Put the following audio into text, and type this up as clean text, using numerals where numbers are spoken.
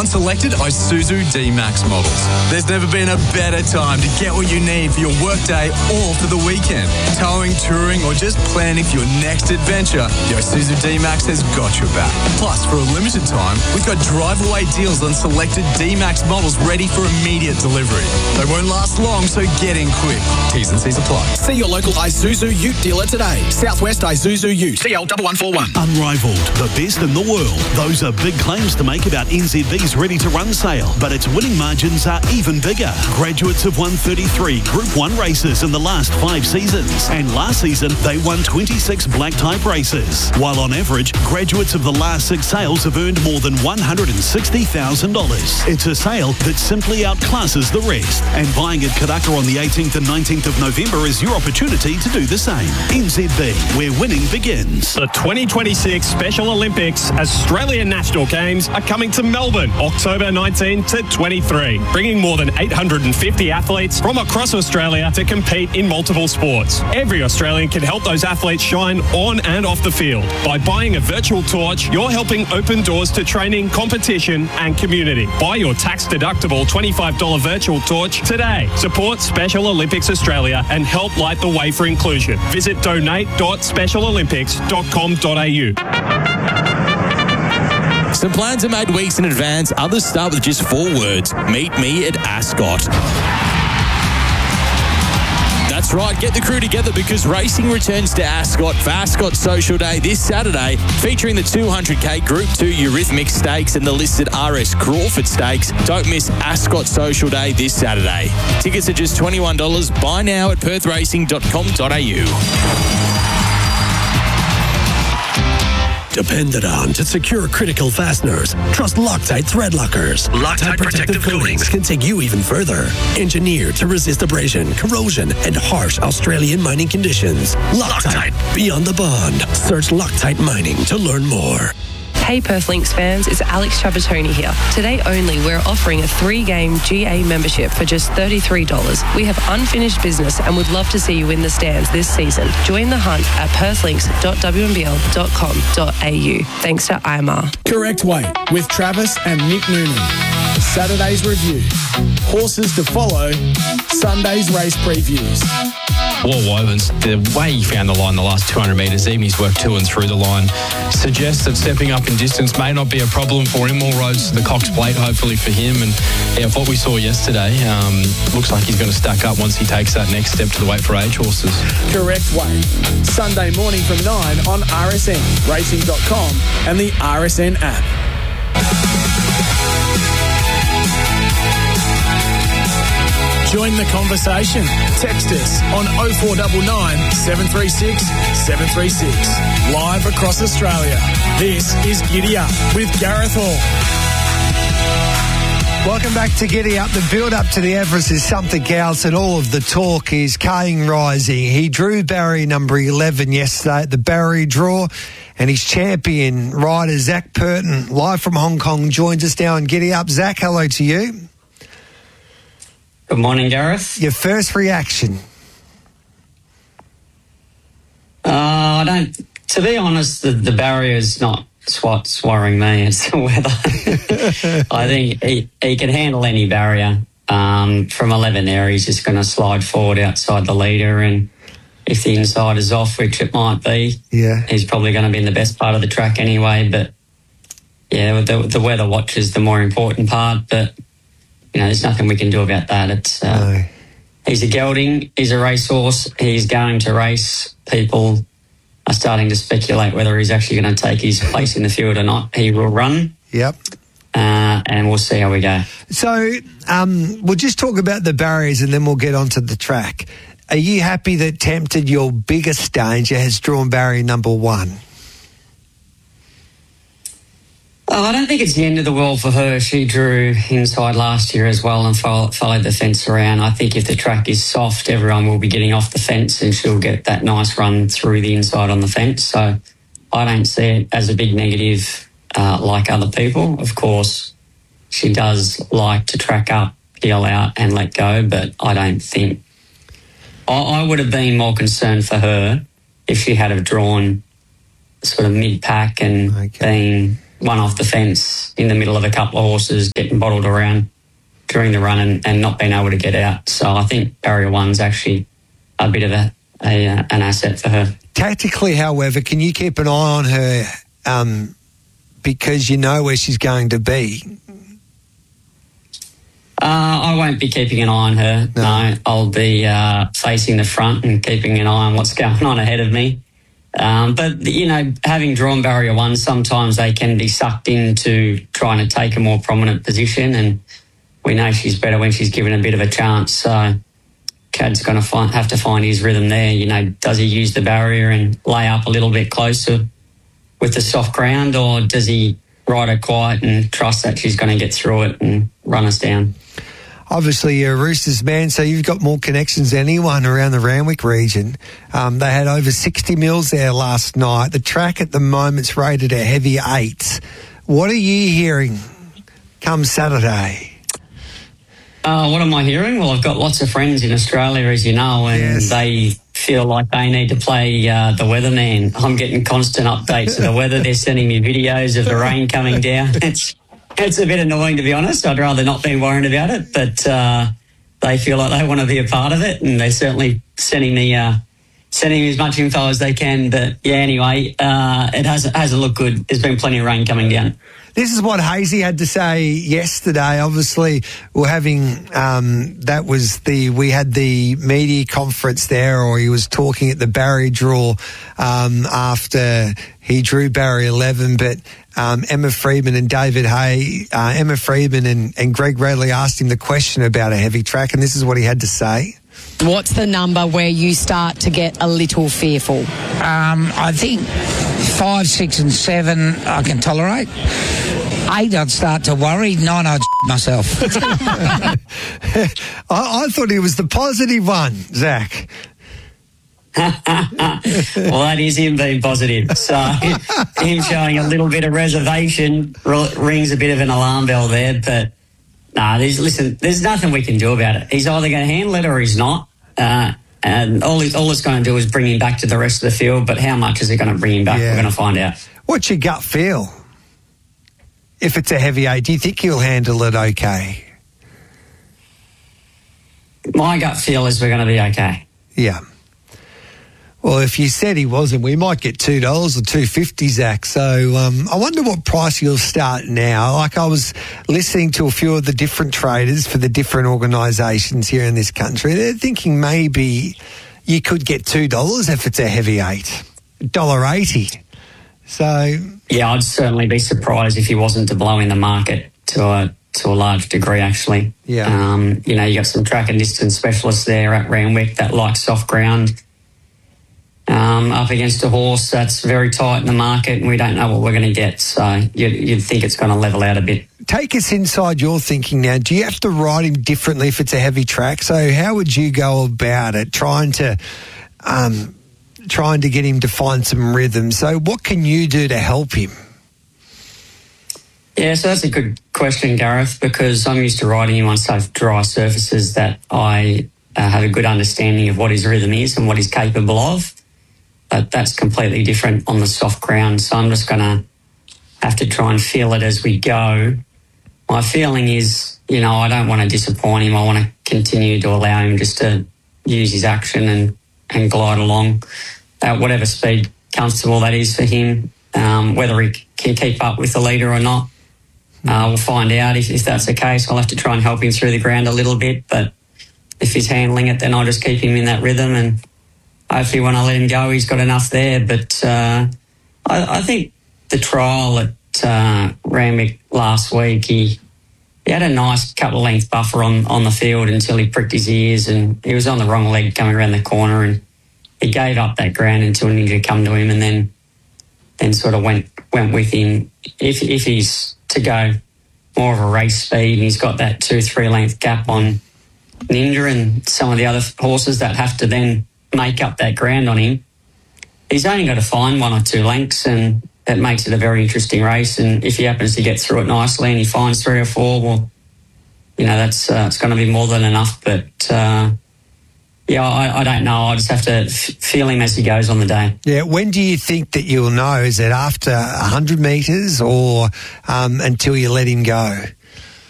on selected Isuzu D-Max models. There's never been a better time to get what you need for your workday or for the weekend. Towing, touring, or just planning for your next adventure, the Isuzu D-Max has got your back. Plus, for a limited time, we've got drive-away deals on selected D-Max models ready for immediate delivery. They won't last long, so get in quick. T's and C's apply. See your local Isuzu Ute dealer today. Southwest Isuzu Ute. CL1141. Unrivaled, the best in the world. Those are big claims to make about NZB's ready-to-run sale, but its winning margins are even bigger. Graduates have won 33 Group 1 races in the last 5 seasons, and last season they won 26 black-type races, while on average, graduates of the last 6 sales have earned more than $160,000. It's a sale that simply outclasses the rest, and buying at Karaka on the 18th and 19th of November is your opportunity to do the same. NZB, where winning begins. The 2026 Special Olympics Australian National Games are coming to Melbourne, October 19 to 23, bringing more than 850 athletes from across Australia to compete in multiple sports. Every Australian can help those athletes shine on and off the field. By buying a virtual torch, you're helping open doors to training, competition and community. Buy your tax-deductible $25 virtual torch today. Support Special Olympics Australia and help light the way for inclusion. Visit donate.specialolympics.com.au. Some plans are made weeks in advance. Others start with just 4 words. Meet me at Ascot. That's right, get the crew together because racing returns to Ascot for Ascot Social Day this Saturday, featuring the 200k Group 2 Eurythmics Stakes and the listed RS Crawford Stakes. Don't miss Ascot Social Day this Saturday. Tickets are just $21. Buy now at perthracing.com.au. Depended on to secure critical fasteners. Trust Loctite thread lockers. Loctite protective coatings can take you even further. Engineered to resist abrasion, corrosion, and harsh Australian mining conditions. Loctite, beyond the bond. Search Loctite Mining to learn more. Hey Perth Lynx fans, it's Alex Trapattoni here. Today only, we're offering a 3-game GA membership for just $33. We have unfinished business and would love to see you in the stands this season. Join the hunt at perthlinks.wnbl.com.au. Thanks to IMR. Correct Weight with Travis and Nick Noonan. Saturday's review. Horses to follow. Sunday's race previews. Wall Wovens, the way he found the line the last 200 metres, even his work to and through the line, suggests that stepping up in distance may not be a problem for him. All roads to the Cox Plate, hopefully for him. And yeah, what we saw yesterday, looks like he's going to stack up once he takes that next step to the weight for age horses. Correct Weight. Sunday morning from 9 on RSN, racing.com and the RSN app. Join the conversation. Text us on 0499 736 736. Live across Australia. This is Giddy Up with Gareth Hall. Welcome back to Giddy Up. The build-up to the Everest is something else, and all of the talk is Kane Rising. He drew barrier number 11 yesterday at the Barrier Draw, and his champion rider, Zach Purton, live from Hong Kong, joins us now on Giddy Up. Zach, hello to you. Good morning, Gareth. Your first reaction? To be honest, the barrier is not what's worrying me. It's the weather. I think he can handle any barrier. From 11 there, he's just going to slide forward outside the leader, and if the inside is off, which it might be, he's probably going to be in the best part of the track anyway. But yeah, the weather watch is the more important part. But you know, there's nothing we can do about that. It's he's a gelding, he's a racehorse, he's going to race. People are starting to speculate whether he's actually going to take his place in the field or not. He will run. Yep. And we'll see how we go. So we'll just talk about the barriers and then we'll get onto the track. Are you happy that Tempted, your biggest danger, has drawn barrier number 1? I don't think it's the end of the world for her. She drew inside last year as well and followed the fence around. I think if the track is soft, everyone will be getting off the fence and she'll get that nice run through the inside on the fence. So I don't see it as a big negative like other people. Of course, she does like to track up, peel out and let go, but I don't think... I would have been more concerned for her if she had have drawn sort of mid-pack and been one off the fence in the middle of a couple of horses getting bottled around during the run and not being able to get out. So I think barrier 1's actually a bit of an asset for her. Tactically, however, can you keep an eye on her because you know where she's going to be? I won't be keeping an eye on her. No, I'll be facing the front and keeping an eye on what's going on ahead of me. But, you know, having drawn barrier 1, sometimes they can be sucked into trying to take a more prominent position, and we know she's better when she's given a bit of a chance. So Cad's going to have to find his rhythm there. You know, does he use the barrier and lay up a little bit closer with the soft ground, or does he ride her quiet and trust that she's going to get through it and run us down? Obviously, you're a Roosters man, so you've got more connections than anyone around the Randwick region. They had over 60 mils there last night. The track at the moment's rated a heavy 8. What are you hearing come Saturday? What am I hearing? Well, I've got lots of friends in Australia, as you know, and they feel like they need to play the weatherman. I'm getting constant updates of the weather. They're sending me videos of the rain coming down. It's a bit annoying, to be honest. I'd rather not be worried about it, but they feel like they want to be a part of it, and they're certainly sending me as much info as they can. But yeah, anyway, it hasn't looked good. There's been plenty of rain coming down. This is what Hazy had to say yesterday. Obviously, we're having we had the media conference there, or he was talking at the barrier draw after he drew barrier 11. But Emma Freedman and David Hay, Emma Freedman and Greg Radley asked him the question about a heavy track, and this is what he had to say. What's the number where you start to get a little fearful? I think 5, 6 and 7 I can tolerate. 8 I'd start to worry. 9 I'd myself. I thought he was the positive one, Zach. Well, that is him being positive. So him showing a little bit of reservation rings a bit of an alarm bell there. But there's nothing we can do about it. He's either going to handle it or he's not. And all it's going to do is bring him back to the rest of the field. But how much is it going to bring him back? We're going to find out. What's your gut feel? If it's a heavy 8, do you think he'll handle it okay? My gut feel is we're going to be okay. Yeah. Well, if you said he wasn't, we might get $2 or $2.50, Zach. So I wonder what price you'll start now. Like, I was listening to a few of the different traders for the different organisations here in this country. They're thinking maybe you could get $2 if it's a heavy 8, $1.80. So yeah, I'd certainly be surprised if he wasn't to blow in the market to a large degree, actually. Yeah. You know, you got some track and distance specialists there at Randwick that like soft ground. Up against a horse that's very tight in the market, and we don't know what we're going to get. So you'd think it's going to level out a bit. Take us inside your thinking now. Do you have to ride him differently if it's a heavy track? So how would you go about it, trying to get him to find some rhythm? So what can you do to help him? Yeah, so that's a good question, Gareth, because I'm used to riding him on such dry surfaces that I have a good understanding of what his rhythm is and what he's capable of. But that's completely different on the soft ground, so I'm just going to have to try and feel it as we go. My feeling is, you know, I don't want to disappoint him. I want to continue to allow him just to use his action and glide along at whatever speed comfortable that is for him. Whether he can keep up with the leader or not, we'll find out. If that's the case, I'll have to try and help him through the ground a little bit. But if he's handling it, then I'll just keep him in that rhythm, and hopefully when I let him go, he's got enough there. But I think the trial at Randwick last week, he had a nice couple of length buffer on the field until he pricked his ears, and he was on the wrong leg coming around the corner, and he gave up that ground until Ninja come to him, and then sort of went with him. If he's to go more of a race speed and he's got that 2-3 length gap on Ninja and some of the other horses that have to then make up that ground on him, he's only got to find 1 or 2 lengths, and that makes it a very interesting race. And if he happens to get through it nicely and he finds 3 or 4, well, you know, that's it's going to be more than enough. But Yeah, I don't know. I just have to feel him as he goes on the day. Yeah, when do you think that you'll know? Is it after 100 metres or until you let him go?